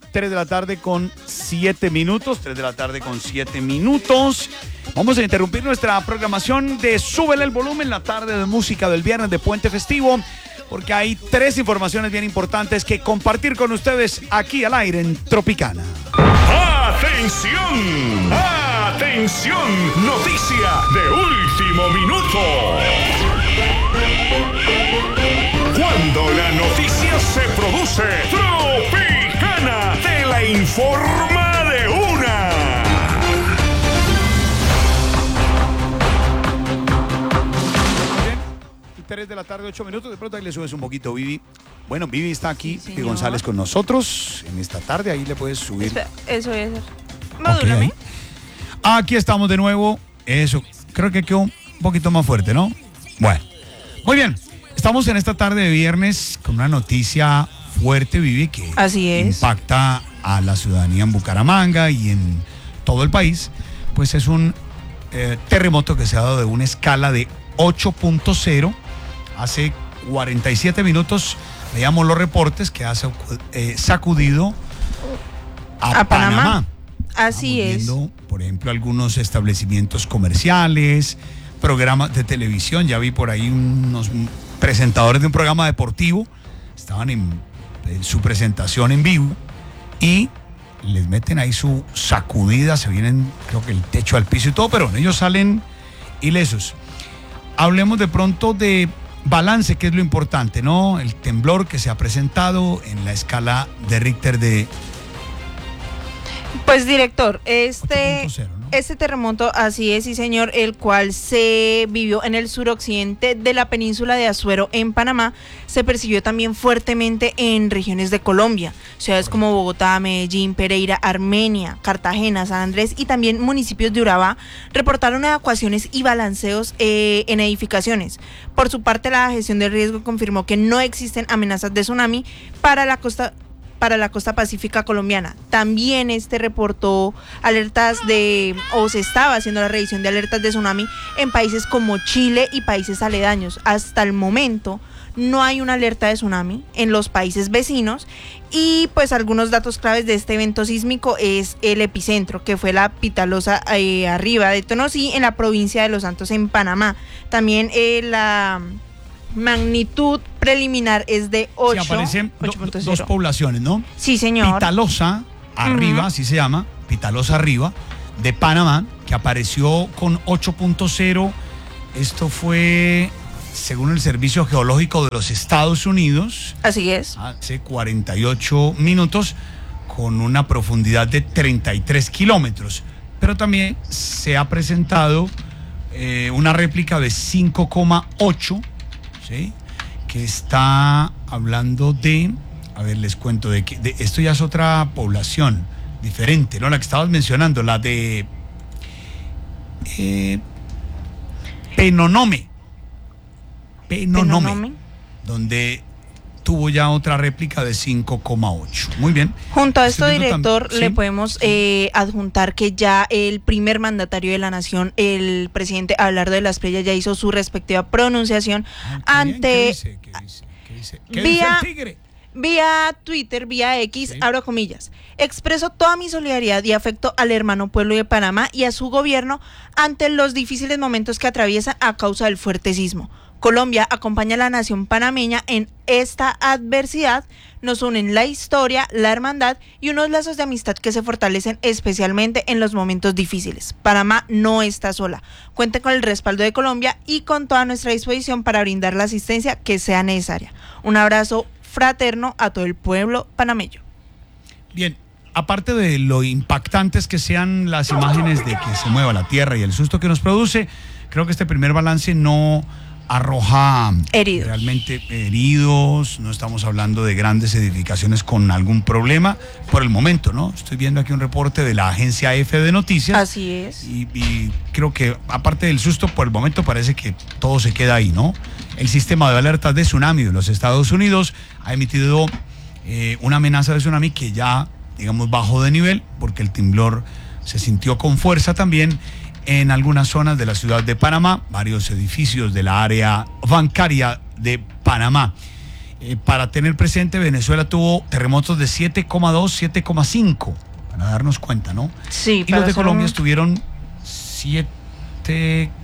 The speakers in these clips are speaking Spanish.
3 de la tarde con 7 minutos. 3 de la tarde con 7 minutos. Vamos a interrumpir nuestra programación de Súbele el Volumen, la tarde de música del viernes de Puente Festivo, porque hay 3 informaciones bien importantes que compartir con ustedes aquí al aire en Tropicana. ¡Atención! ¡Atención! Noticia de último minuto. Cuando la noticia se produce, Tropicana te la informa de una. 3 de la tarde, 8 minutos. De pronto ahí le subes un poquito, Vivi. Bueno, Vivi está aquí, Sí, Vivi González con nosotros en esta tarde. Ahí le puedes subir. Espera, eso voy a hacer. Madúrame. Okay. Aquí estamos de nuevo. Eso, creo que quedó un poquito más fuerte, ¿no? Bueno, muy bien. Estamos en esta tarde de viernes con una noticia fuerte, Vivi, que Así es. impacta a la ciudadanía en Bucaramanga y en todo el país. Pues es un terremoto que se ha dado de una escala de 8.0. Hace 47 minutos veíamos los reportes que ha sacudido a Panamá. Así es. Viendo, por ejemplo, algunos establecimientos comerciales, programas de televisión. Ya vi por ahí unos presentadores de un programa deportivo. Estaban en su presentación en vivo y les meten ahí su sacudida. Se vienen, creo que el techo al piso y todo, pero ellos salen ilesos. Hablemos de pronto de balance, que es lo importante, ¿no? El temblor que se ha presentado en la escala de Richter de... Pues, director, 8.0, ¿no? este terremoto, así es, sí señor, el cual se vivió en el suroccidente de la península de Azuero en Panamá, se percibió también fuertemente en regiones de Colombia, ciudades como Bogotá, Medellín, Pereira, Armenia, Cartagena, San Andrés y también municipios de Urabá reportaron evacuaciones y balanceos en edificaciones. Por su parte, la gestión de riesgo confirmó que no existen amenazas de tsunami para la costa pacífica colombiana. También reportó alertas se estaba haciendo la revisión de alertas de tsunami en países como Chile y países aledaños. Hasta el momento no hay una alerta de tsunami en los países vecinos y pues algunos datos claves de este evento sísmico es el epicentro, que fue la Pitalosa arriba de Tonosí en la provincia de Los Santos en Panamá. También la magnitud preliminar es de 8. Sí, aparecen dos poblaciones, ¿no? Sí, señor. Pitalosa arriba, así se llama, Pitalosa arriba, de Panamá, que apareció con 8.0. Esto fue, según el Servicio Geológico de los Estados Unidos. Así es. Hace 48 minutos, con una profundidad de 33 kilómetros. Pero también se ha presentado una réplica de 5,8. ¿sí? Que está hablando de, a ver, les cuento, de esto ya es otra población diferente, ¿no? La que estabas mencionando, la de Penonome, donde tuvo ya otra réplica de 5,8. Muy bien. Junto a esto, director, le podemos adjuntar que ya el primer mandatario de la nación, el presidente Abelardo de la Espriella, ya hizo su respectiva pronunciación ante... ¿Qué dice el tigre? Vía Twitter, vía X, sí. Abro comillas. Expreso toda mi solidaridad y afecto al hermano pueblo de Panamá y a su gobierno ante los difíciles momentos que atraviesan a causa del fuerte sismo. Colombia acompaña a la nación panameña en esta adversidad. Nos unen la historia, la hermandad y unos lazos de amistad que se fortalecen especialmente en los momentos difíciles. Panamá no está sola. Cuente con el respaldo de Colombia y con toda nuestra disposición para brindar la asistencia que sea necesaria. Un abrazo fraterno a todo el pueblo panameño. Bien, aparte de lo impactantes que sean las imágenes de que se mueva la tierra y el susto que nos produce, creo que este primer balance no arroja realmente heridos, no estamos hablando de grandes edificaciones con algún problema por el momento, ¿no? Estoy viendo aquí un reporte de la agencia EFE de Noticias. Así es. Y creo que aparte del susto, por el momento parece que todo se queda ahí, ¿no? El sistema de alertas de tsunami de los Estados Unidos ha emitido una amenaza de tsunami que ya, digamos, bajó de nivel porque el temblor se sintió con fuerza también en algunas zonas de la ciudad de Panamá, varios edificios de la área bancaria de Panamá. Para tener presente, Venezuela tuvo terremotos de 7,2, 7,5, para darnos cuenta, ¿no? Sí, y los de Colombia estuvieron 7,5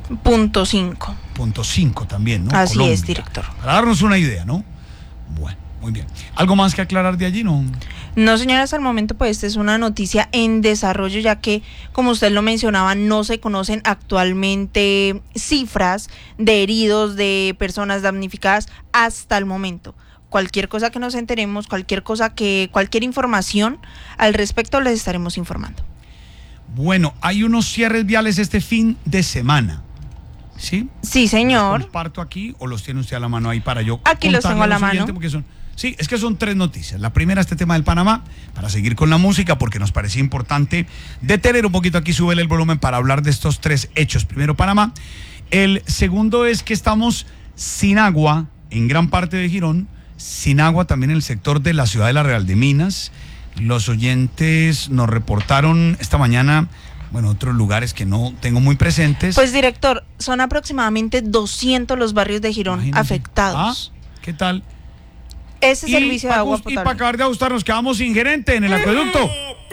también, ¿no? Así Colombia. es, director. Para darnos una idea, ¿no? Bueno, muy bien. ¿Algo más que aclarar de allí, no? No, señora, hasta el momento pues esta es una noticia en desarrollo, ya que, como usted lo mencionaba, no se conocen actualmente cifras de heridos, de personas damnificadas hasta el momento. Cualquier cosa que nos enteremos, cualquier información al respecto les estaremos informando. Bueno, hay unos cierres viales este fin de semana, ¿sí? Sí, señor. ¿Los comparto aquí o los tiene usted a la mano ahí para yo Aquí los tengo a la mano. Sí, es que son tres noticias. La primera, este tema del Panamá, para seguir con la música, porque nos parecía importante detener un poquito aquí, súbele el volumen para hablar de estos tres hechos. Primero, Panamá. El segundo es que estamos sin agua en gran parte de Girón, sin agua también en el sector de la ciudad de La Real de Minas. Los oyentes nos reportaron esta mañana, bueno, otros lugares que no tengo muy presentes. Pues, director, son aproximadamente 200 los barrios de Girón afectados. ¿Qué tal? Ese servicio de agua potable. Y para acabar de ajustar, nos quedamos sin gerente en el acueducto.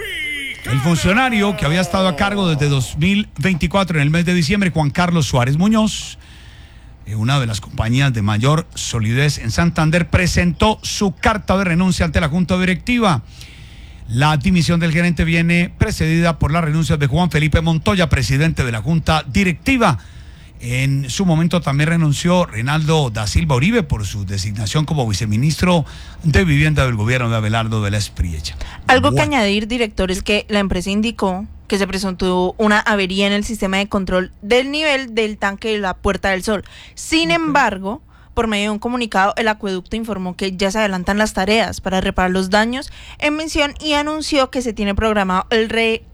El funcionario que había estado a cargo desde 2024 en el mes de diciembre, Juan Carlos Suárez Muñoz, una de las compañías de mayor solidez en Santander, presentó su carta de renuncia ante la Junta Directiva. La dimisión del gerente viene precedida por la renuncia de Juan Felipe Montoya, presidente de la Junta Directiva. En su momento también renunció Reinaldo da Silva Uribe por su designación como viceministro de Vivienda del gobierno de Abelardo de la Espriella. Algo que añadir, director, es que la empresa indicó que se presentó una avería en el sistema de control del nivel del tanque de la Puerta del Sol. Sin embargo, por medio de un comunicado, el acueducto informó que ya se adelantan las tareas para reparar los daños en mención y anunció que se tiene programado el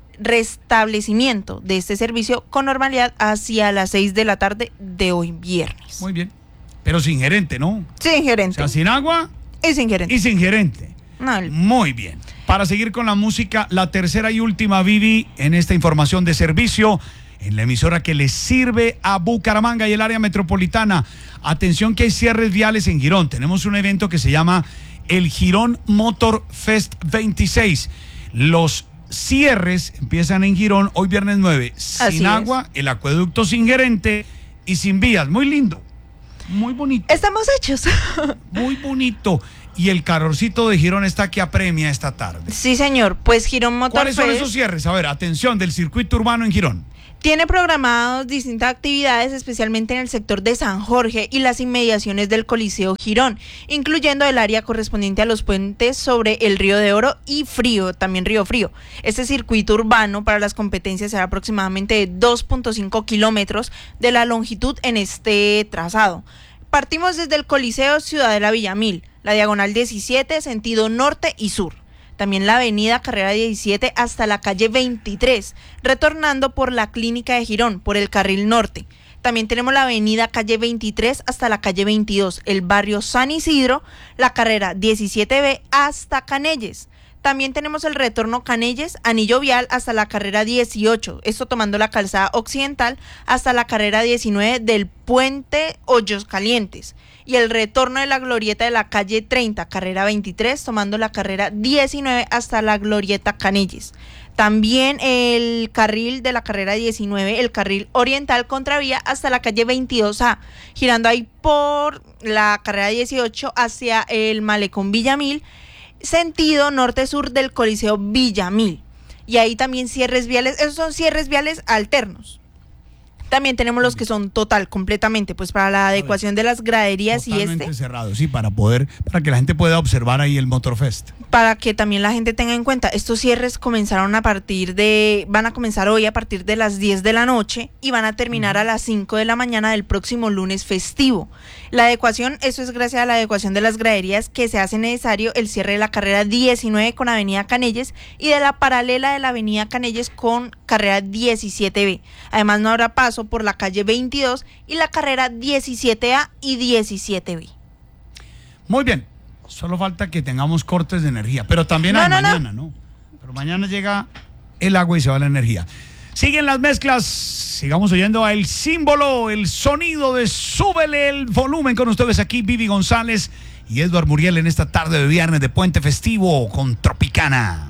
restablecimiento de este servicio con normalidad hacia las 6 de la tarde de hoy viernes. Muy bien, pero sin gerente, ¿no? Sin gerente. O sea, sin agua y sin gerente. Y sin gerente. No, Muy bien. Para seguir con la música, la tercera y última, Vivi, en esta información de servicio, en la emisora que le sirve a Bucaramanga y el área metropolitana. Atención que hay cierres viales en Girón. Tenemos un evento que se llama el Girón Motor Fest 26. Los cierres empiezan en Girón hoy viernes 9. Sin agua, el acueducto sin gerente y sin vías. Muy lindo, muy bonito. Estamos hechos. Muy bonito. Y el calorcito de Girón está que apremia esta tarde. Sí, señor. Pues Girón Motor ¿Cuáles son esos cierres? A ver, atención, del circuito urbano en Girón. Tiene programados distintas actividades, especialmente en el sector de San Jorge y las inmediaciones del Coliseo Girón, incluyendo el área correspondiente a los puentes sobre el Río de Oro y Frío, también Río Frío. Este circuito urbano para las competencias será aproximadamente de 2.5 kilómetros de la longitud en este trazado. Partimos desde el Coliseo Ciudadela Villamil, la diagonal 17, sentido norte y sur. También la avenida Carrera 17 hasta la calle 23, retornando por la Clínica de Girón, por el carril norte. También tenemos la avenida calle 23 hasta la calle 22, el barrio San Isidro, la carrera 17B hasta Canelles. También tenemos el retorno Canelles, anillo vial hasta la carrera 18, esto tomando la calzada occidental hasta la carrera 19 del puente Hoyos Calientes. Y el retorno de la glorieta de la calle 30, carrera 23, tomando la carrera 19 hasta la glorieta Canelles. También el carril de la carrera 19, el carril oriental contravía hasta la calle 22A, girando ahí por la carrera 18 hacia el malecón Villamil, sentido norte-sur del Coliseo Villamil. Y ahí también cierres viales, esos son cierres viales alternos. También tenemos los que son completamente, pues para la adecuación de las graderías totalmente cerrados, sí, para que la gente pueda observar ahí el Motorfest. Para que también la gente tenga en cuenta, estos cierres van a comenzar hoy a partir de las 10 de la noche y van a terminar a las 5 de la mañana del próximo lunes festivo. La adecuación, eso es gracias a la adecuación de las graderías que se hace necesario el cierre de la carrera 19 con avenida Canelles y de la paralela de la avenida Canelles con carrera 17B. Además no habrá paso por la calle 22 y la carrera 17A y 17B. Muy bien, solo falta que tengamos cortes de energía, pero también mañana, ¿no? Pero mañana llega el agua y se va la energía. Siguen las mezclas, sigamos oyendo a el símbolo, el sonido de súbele el volumen con ustedes aquí, Vivi González y Edward Muriel en esta tarde de viernes de puente festivo con Tropicana.